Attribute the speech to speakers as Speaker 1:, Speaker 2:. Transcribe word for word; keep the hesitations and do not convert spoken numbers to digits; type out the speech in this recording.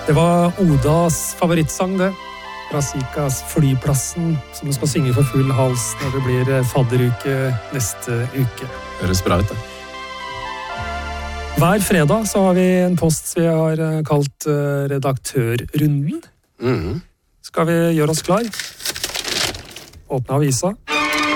Speaker 1: Det var Odas favorittsang, det. Fra Sikas Flyplassen, som du skal synge for full hals når det blir fadderuke neste uke.
Speaker 2: Høres bra ut, det.
Speaker 1: Hver fredag så har vi en post vi har kalt Redaktørrunden.
Speaker 2: Mhm.
Speaker 1: Skal vi gjøre oss klar? Åpne avisa.